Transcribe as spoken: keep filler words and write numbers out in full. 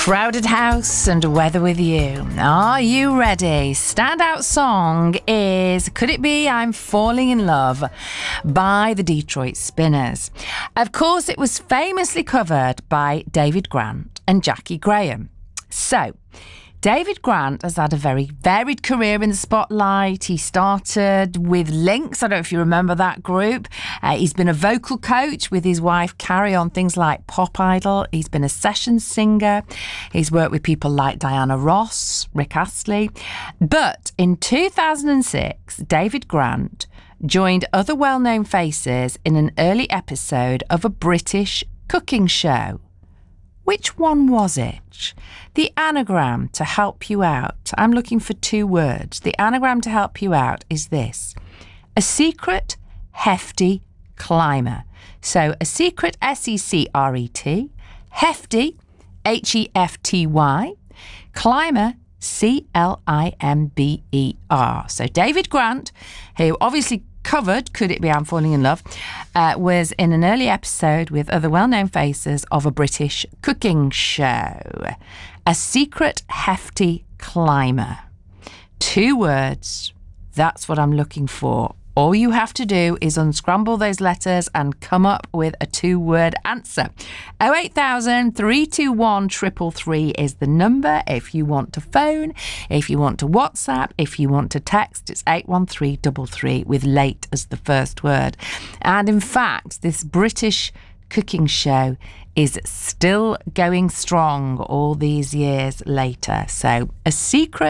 Crowded House and Weather With You. Are you ready? Standout song is Could It Be I'm Falling in Love by the Detroit Spinners. Of course, it was famously covered by David Grant and Jackie Graham. So, David Grant has had a very varied career in the spotlight. He started with Lynx. I don't know if you remember that group. Uh, he's been a vocal coach with his wife Carrie on things like Pop Idol. He's been a session singer. He's worked with people like Diana Ross, Rick Astley. But in two thousand six, David Grant joined other well-known faces in an early episode of a British cooking show. Which one was it? The anagram to help you out. I'm looking for two words. The anagram to help you out is this. A secret, hefty climber. So a secret, S E C R E T. Hefty, H E F T Y. Climber, C L I M B E R. So David Grant, who obviously covered Could It Be I'm Falling in Love, uh, was in an early episode with other well-known faces of a British cooking show. A secret hefty climber. Two words. That's what I'm looking for. All you have to do is unscramble those letters and come up with a two-word answer. oh eight thousand, three two one, three three three is the number if you want to phone, if you want to WhatsApp, if you want to text, it's eight one three three three with late as the first word. And in fact, this British cooking show is still going strong all these years later. So, a secret